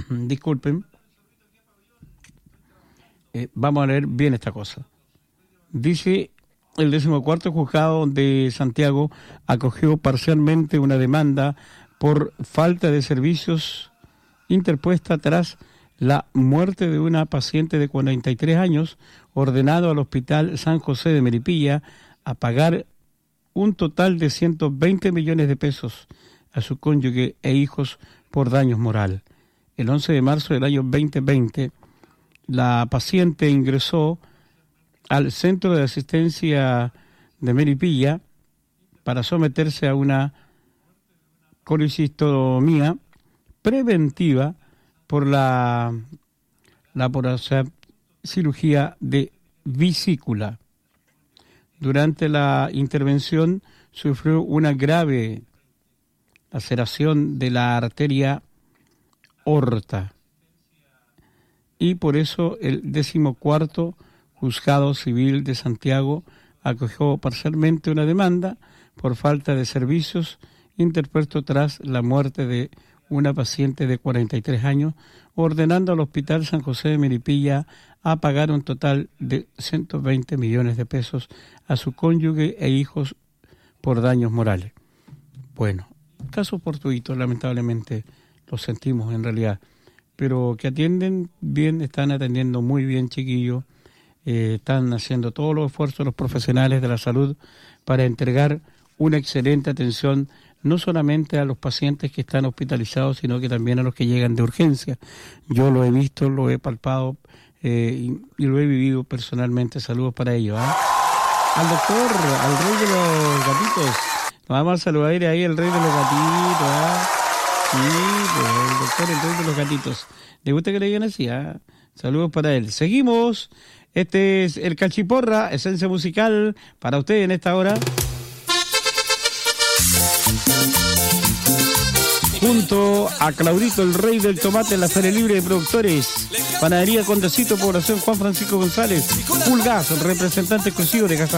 disculpen, vamos a leer bien esta cosa. Dice: el 14º juzgado de Santiago acogió parcialmente una demanda por falta de servicios interpuesta tras la muerte de una paciente de 43 años, ordenado al Hospital San José de Melipilla a pagar un total de 120 millones de pesos a su cónyuge e hijos por daños moral. El 11 de marzo del año 2020, la paciente ingresó al Centro de Asistencia de Melipilla para someterse a una colecistectomía preventiva por la cirugía de vesícula. Durante la intervención sufrió una grave laceración de la arteria aorta y por eso el 14º Juzgado Civil de Santiago acogió parcialmente una demanda por falta de servicios interpuesto tras la muerte de una paciente de 43 años, ordenando al Hospital San José de Melipilla a pagar un total de 120 millones de pesos a su cónyuge e hijos por daños morales. Bueno, casos fortuitos, lamentablemente, los sentimos en realidad, pero que atienden bien, están atendiendo muy bien, chiquillos, están haciendo todos los esfuerzos los profesionales de la salud para entregar una excelente atención no solamente a los pacientes que están hospitalizados, sino que también a los que llegan de urgencia. Yo lo he visto, lo he palpado y lo he vivido personalmente. Saludos para ellos. Al doctor, al rey de los gatitos. Nos vamos a saludar ahí, el rey de los gatitos. Sí, pues, el doctor, el rey de los gatitos. ¿Le gusta que le digan así? Saludos para él. Seguimos. Este es el Cachiporra, esencia musical para usted en esta hora. Junto a Claudito, el rey del tomate en la Feria Libre de Productores, Panadería Condecito, Población Juan Francisco González, Pulgas, representante exclusivo de Casa